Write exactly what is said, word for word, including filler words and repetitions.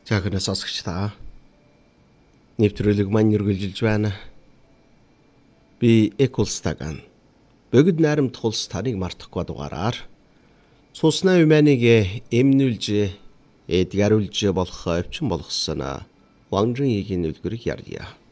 За гэнэ сонсогч та. Нэвтрүүлэг маань үргэлжилж байна. Би Экулстаган. Богд найрамдах улс таныг мартахгүй дугаараар цусна юманыг эмнүүлж, эдгаруулж болох овчин болгосон Ванжин игийн үлгэрийг ярья.